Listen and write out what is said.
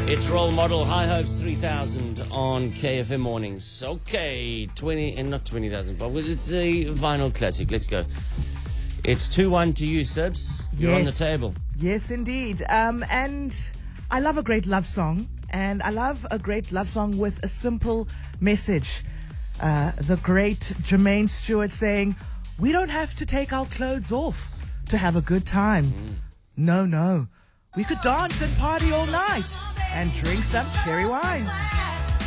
It's Role Model High Hopes 3000 on KFM Mornings. Okay, 20 and not 20,000, but it's a vinyl classic. Let's go. It's 2-1 to you, Sibs. You're on the table. Yes, indeed. And I love a great love song, and I love a great love song with a simple message. The great Jermaine Stewart saying, "We don't have to take our clothes off to have a good time. No. We could dance and party all night and drink some cherry wine."